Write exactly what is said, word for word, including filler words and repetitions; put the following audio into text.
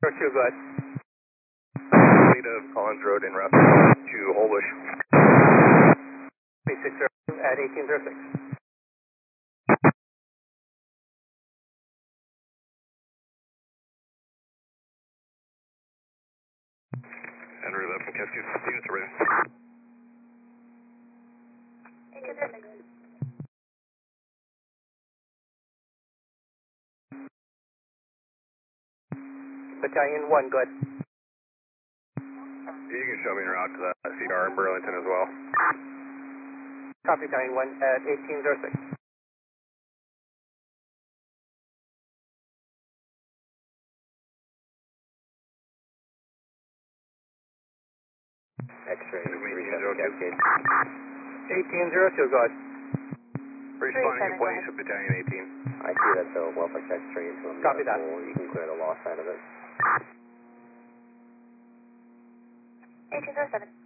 two, go ahead. Lead of Collins Road en route to Holbush. three six zero at eighteen zero six. Andrew eleven, Cascade, units are ready. eighteen zero six. Battalion one, go ahead. You can show me en route to that C R in Burlington as well. Copy, Battalion one at eighteen zero six. X-ray, three zero seven two. Cascade. eighteen zero two, go ahead. Responding seven, to police of Battalion eighteen. I see that's a welfare check straight into a Copy that. medical. You can clear the loss side of it. eighteen zero seven.